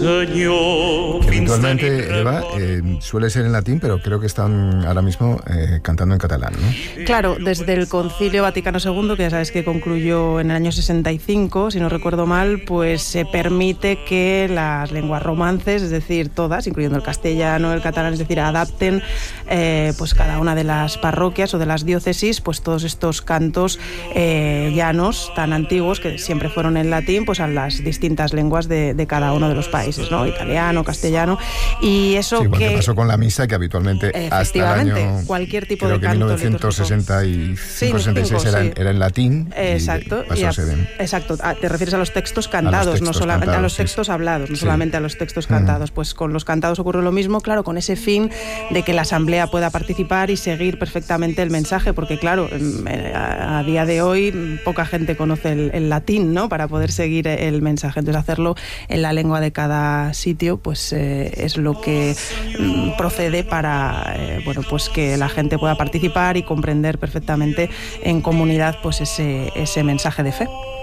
Eventualmente, Eva, suele ser en latín, pero creo que están ahora mismo cantando en catalán, ¿no? Claro, desde el Concilio Vaticano II, que ya sabes que concluyó en el año 65, si no recuerdo mal, pues se permite que las lenguas romances, es decir, todas, incluyendo el castellano, el catalán, es decir, adapten pues cada una de las parroquias o de las diócesis, pues todos estos cantos llanos tan antiguos que siempre fueron en latín, pues a las distintas lenguas de cada uno de los países, ¿no? Italiano, castellano, y eso sí, igual que pasó con la misa, que habitualmente hasta el año, cualquier tipo creo de que canto 1965-66 era en latín. Exacto, exacto. Te refieres a los textos cantados, no solamente a los textos hablados, no solamente a los textos cantados. Pues con los cantados ocurre lo mismo, claro, con ese fin de que la asamblea pueda participar y seguir perfectamente el mensaje, porque claro, a día de hoy poca gente conoce el latín, ¿no? Para poder seguir el mensaje. Entonces hacerlo en la lengua de cada sitio, pues es lo que procede para bueno, pues que la gente pueda participar y comprender perfectamente en comunidad pues ese mensaje de fe.